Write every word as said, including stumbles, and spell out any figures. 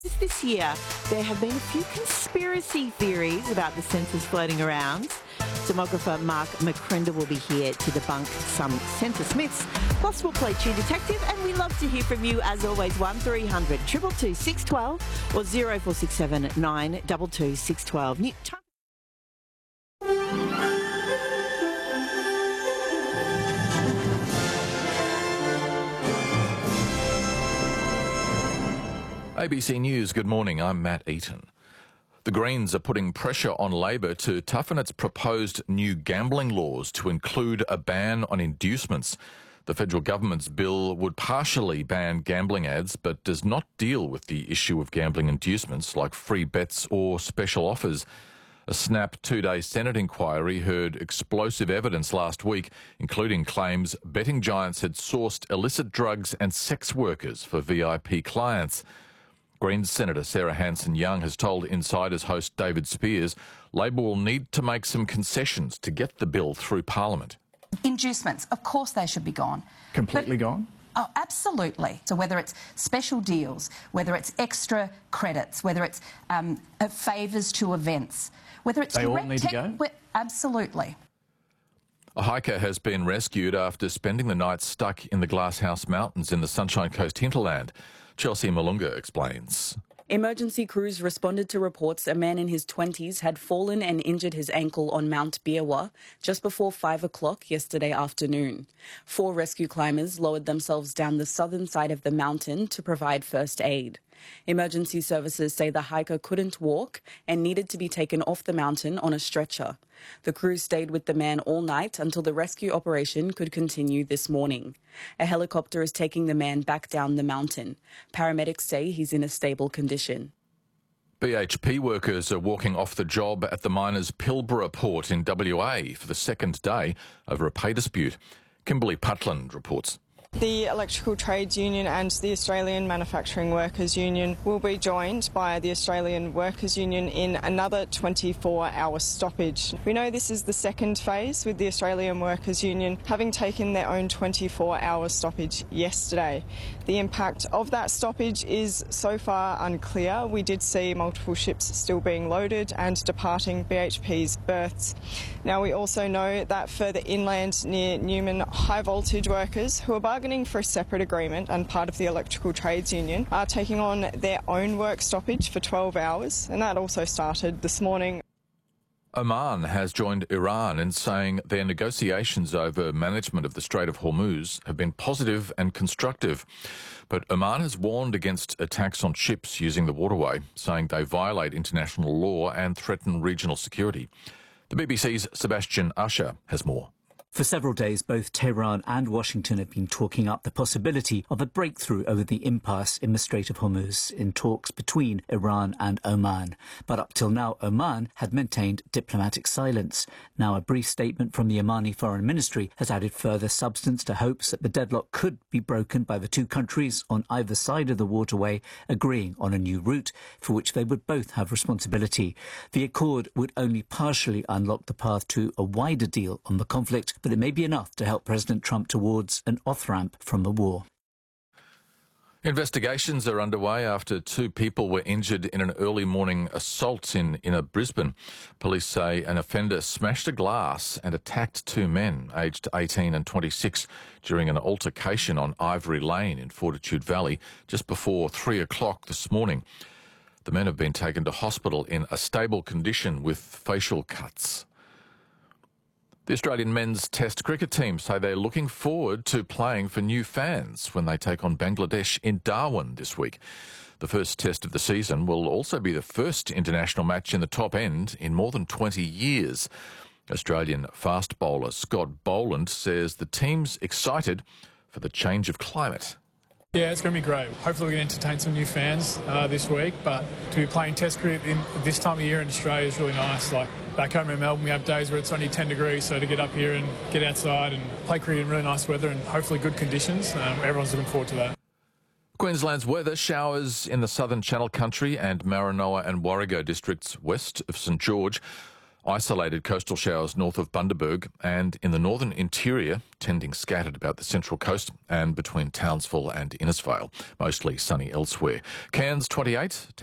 This year, there have been a few conspiracy theories about the census floating around. Demographer Mark McCrindle will be here to debunk some census myths. Plus, we'll play Tune Detective, and we love to hear from you, as always. one three hundred two two two six one two or zero four six seven nine two two six one two. New time. A B C News, good morning, I'm Matt Eaton. The Greens are putting pressure on Labor to toughen its proposed new gambling laws to include a ban on inducements. The federal government's bill would partially ban gambling ads but does not deal with the issue of gambling inducements like free bets or special offers. A snap two-day Senate inquiry heard explosive evidence last week, including claims betting giants had sourced illicit drugs and sex workers for V I P clients. Greens Senator Sarah Hanson-Young has told Insider's host David Spears Labor will need to make some concessions to get the bill through Parliament. Inducements, of course they should be gone. Completely but, gone? Oh, absolutely. So whether it's special deals, whether it's extra credits, whether it's um, favours to events, whether it's... They all need to go? Absolutely. A hiker has been rescued after spending the night stuck in the Glasshouse Mountains in the Sunshine Coast hinterland. Chelsea Malunga explains. Emergency crews responded to reports a man in his twenties had fallen and injured his ankle on Mount Biawa just before five o'clock yesterday afternoon. Four rescue climbers lowered themselves down the southern side of the mountain to provide first aid. Emergency services say the hiker couldn't walk and needed to be taken off the mountain on a stretcher. The crew stayed with the man all night until the rescue operation could continue this morning. A helicopter is taking the man back down the mountain. Paramedics say he's in a stable condition. B H P workers are walking off the job at the miners' Pilbara port in W A for the second day over a pay dispute. Kimberly Putland reports. The Electrical Trades Union and the Australian Manufacturing Workers Union will be joined by the Australian Workers Union in another twenty-four hour stoppage. We know this is the second phase, with the Australian Workers Union having taken their own twenty-four hour stoppage yesterday. The impact of that stoppage is so far unclear. We did see multiple ships still being loaded and departing B H P's berths. Now, we also know that further inland near Newman, high voltage workers who are bargaining for a separate agreement and part of the Electrical Trades Union are taking on their own work stoppage for twelve hours, and that also started this morning. Oman has joined Iran in saying their negotiations over management of the Strait of Hormuz have been positive and constructive. But Oman has warned against attacks on ships using the waterway, saying they violate international law and threaten regional security. The B B C's Sebastian Usher has more. For several days, both Tehran and Washington have been talking up the possibility of a breakthrough over the impasse in the Strait of Hormuz in talks between Iran and Oman. But up till now, Oman had maintained diplomatic silence. Now, a brief statement from the Omani Foreign Ministry has added further substance to hopes that the deadlock could be broken by the two countries on either side of the waterway agreeing on a new route for which they would both have responsibility. The accord would only partially unlock the path to a wider deal on the conflict, but it may be enough to help President Trump towards an off-ramp from the war. Investigations are underway after two people were injured in an early morning assault in inner Brisbane. Police say an offender smashed a glass and attacked two men, aged eighteen and twenty-six, during an altercation on Ivory Lane in Fortitude Valley just before three o'clock this morning. The men have been taken to hospital in a stable condition with facial cuts. The Australian men's Test cricket team say they're looking forward to playing for new fans when they take on Bangladesh in Darwin this week. The first Test of the season will also be the first international match in the top end in more than twenty years. Australian fast bowler Scott Boland says the team's excited for the change of climate. Yeah, it's going to be great. Hopefully we can entertain some new fans uh, this week, but to be playing Test cricket in this time of year in Australia is really nice. Like back home in Melbourne, we have days where it's only ten degrees, so to get up here and get outside and play cricket in really nice weather and hopefully good conditions, um, everyone's looking forward to that. Queensland's weather: showers in the southern Channel Country and Maranoa and Warrego districts west of St George. Isolated coastal showers north of Bundaberg and in the northern interior, tending scattered about the central coast and between Townsville and Innisfail. Mostly sunny elsewhere. Cairns twenty-eight.